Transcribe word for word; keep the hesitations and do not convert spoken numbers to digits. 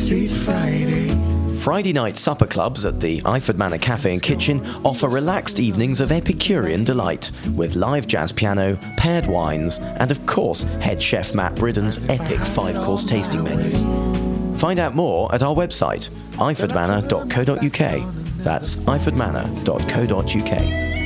Street Friday. Friday night supper clubs at the Iford Manor Cafe and Kitchen offer relaxed evenings of Epicurean delight with live jazz piano, paired wines, and of course head chef Matt Bridden's epic five-course tasting menus. Find out more at our website, iford manor dot co dot uk. That's iford manor dot co dot uk.